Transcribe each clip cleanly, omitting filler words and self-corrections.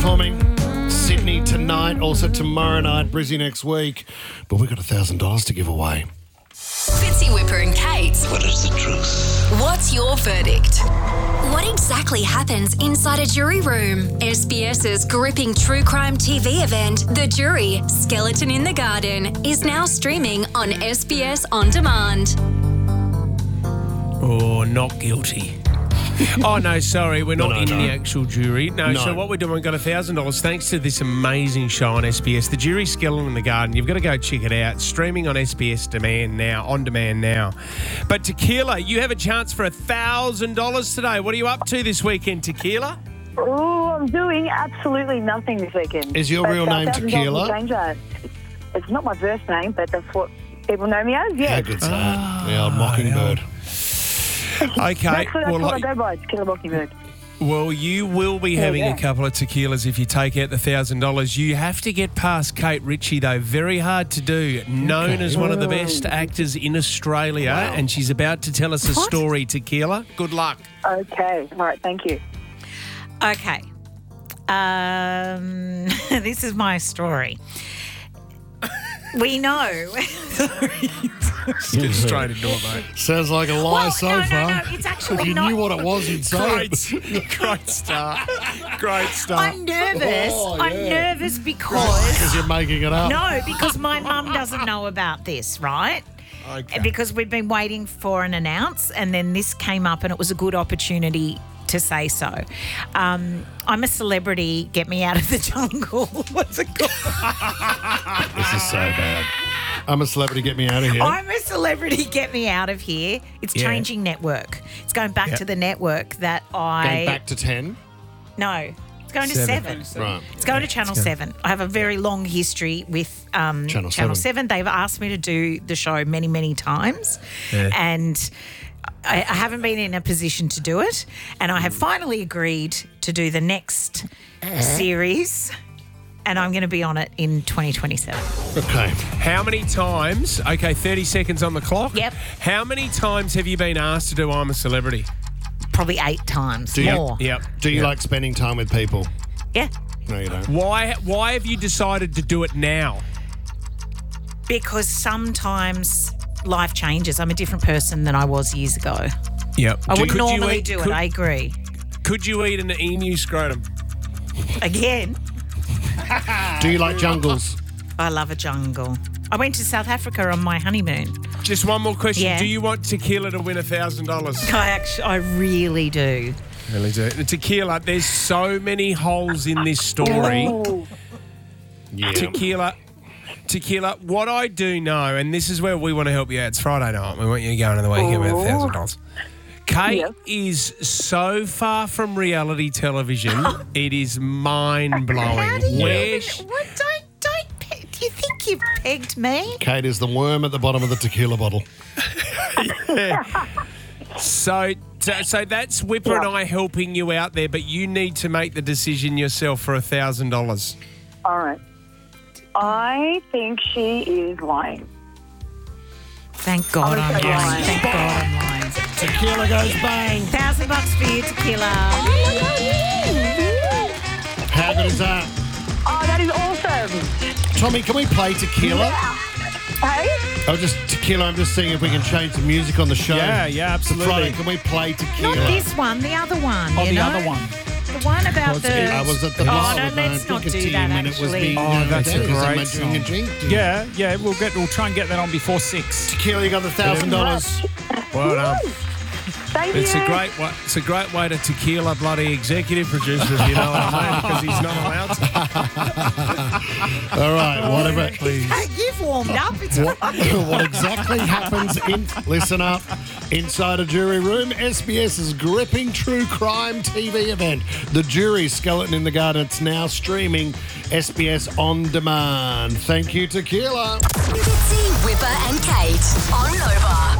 performing. Sydney tonight, also tomorrow night, Brizzy next week. But we've got $1,000 to give away. Fitzy, Whipper and Kate. What is the truth? What's your verdict? What exactly happens inside a jury room? SBS's gripping true crime TV event, The Jury, Skeleton in the Garden, is now streaming on SBS On Demand. Oh, not guilty. Oh, no, sorry. We're not No. the actual jury. No, so what we're doing, we've got $1,000 thanks to this amazing show on SBS, The Jury Skeleton in the Garden. You've got to go check it out. Streaming on SBS On Demand now. But Tequila, you have a chance for $1,000 today. What are you up to this weekend, Tequila? Oh, I'm doing absolutely nothing this weekend. Is your real name $1,000 Tequila? will change that. It's not my first name, but that's what people know me as, How yeah. good's that? The old Mockingbird. Okay. That's what I go by, Tequila Mockingbird. Well, you will be having a couple of tequilas if you take out the $1,000. You have to get past Kate Ritchie, though. Very hard to do. Known as one of the best actors in Australia, and she's about to tell us a story, Tequila. Good luck. Okay, all right, thank you. Okay. This is my story. We know. Get straight into it, mate. Sounds like a lie so no, far. no, it's actually If you not. knew what it was, you'd say it. Great start. Great start. I'm nervous. Oh, I'm yeah. nervous because... Because you're making it up. No, because my mum doesn't know about this, right? Okay. Because we've been waiting for an announce, and then this came up, and it was a good opportunity to say so. I'm a celebrity. Get me out of the jungle. What's it called? This is so bad. I'm a celebrity, get me out of here. I'm a celebrity. Get me out of here. It's changing network. It's going back to the network that Going back to 10. No, it's going to 7. Right. It's going to Channel 7. I have a very long history with Channel 7. They've asked me to do the show many, many times. Yeah. And I haven't been in a position to do it. And I have finally agreed to do the next series. And I'm going to be on it in 2027. Okay. How many times, 30 seconds on the clock. Yep. How many times have you been asked to do I'm a Celebrity? Probably 8 times. Do you- More. Yep. Do you like spending time with people? Yeah. No, you don't. Why have you decided to do it now? Because sometimes life changes. I'm a different person than I was years ago. Yep. I would normally do it. I agree. Could you eat an emu scrotum? Again, Do you like jungles? I love a jungle. I went to South Africa on my honeymoon. Just one more question. Yeah. Do you want Tequila to win $1,000? I really do. Really do. Tequila, there's so many holes in this story. Yeah. Tequila, what I do know, and this is where we want to help you out. It's Friday night. We want you to go into the weekend with $1,000. Kate is so far from reality television, it is mind-blowing. How do you Where even, what, do you think you've pegged me? Kate is the worm at the bottom of the tequila bottle. So that's Whipper and I helping you out there, but you need to make the decision yourself for $1,000. All right. I think she is lying. Thank God I'm say lying. lying. Thank God I'm lying. Tequila goes bang. $1,000 for you, Tequila. How good is that? Oh, that is awesome. Tommy, can we play tequila? Hey? I'm just seeing if we can change the music on the show. Yeah, For Friday, absolutely. can we play tequila? Not this one, the other one. Oh, you the know? other one. The one about the... I was at the Oh, bar no, with let's not do that, and it was actually. the, Oh, that's a great doing a drink. Yeah, we'll try and get that on before 6. Tequila, you got the $1,000. Well done. Thank It's you. a great way to Tequila bloody executive producer, if you know what I mean, because he's not allowed to. All right, whatever. You've warmed up. It's What exactly happens listen up, inside a jury room, SBS's gripping true crime TV event, The Jury Skeleton in the Garden. It's now streaming SBS On Demand. Thank you, Tequila. Fitzy, Whipper and Kate on Nova.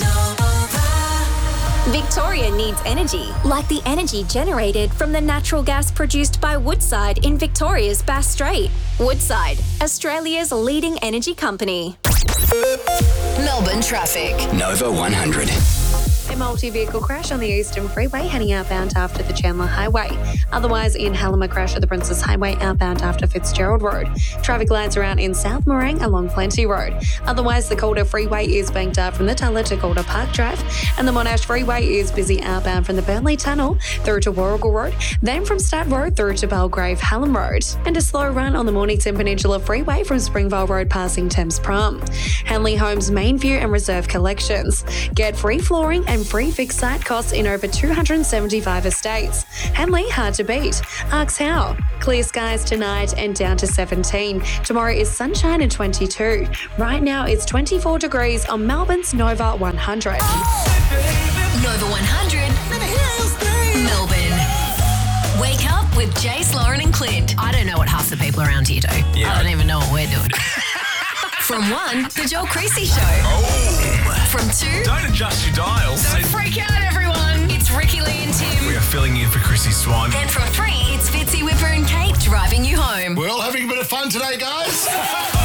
Victoria needs energy, like the energy generated from the natural gas produced by Woodside in Victoria's Bass Strait. Woodside, Australia's leading energy company. Melbourne traffic. Nova 100. A multi-vehicle crash on the Eastern Freeway heading outbound after the Chandler Highway. Otherwise, in Hallam, a crash at the Princess Highway outbound after Fitzgerald Road. Traffic lights are out in South Morang along Plenty Road. Otherwise, the Calder Freeway is banked up from the Tulla to Calder Park Drive, and the Monash Freeway is busy outbound from the Burnley Tunnel through to Warrigal Road, then from Stat Road through to Belgrave Hallam Road, and a slow run on the Mornington Peninsula Freeway from Springvale Road passing Thames Prom. Hanley Homes Main View and Reserve Collections. Get free flooring and free fixed site costs in over 275 estates. Hanley, hard to beat. Ask how. Clear skies tonight and down to 17. Tomorrow is sunshine and 22. Right now it's 24 degrees on Melbourne's Nova 100. Nova 100, Melbourne. Wake up with Jace, Lauren and Clint. I don't know what half the people around here do. I don't even know what we're doing. From 1, the Joel Creasy Show. Oh. From 2, Don't adjust your dials. don't freak out, everyone. It's Ricky Lee and Tim. We are filling in for Chrissy Swan. And from 3, it's Fitzy, Whipper and Kate driving you home. We're all having a bit of fun today, guys.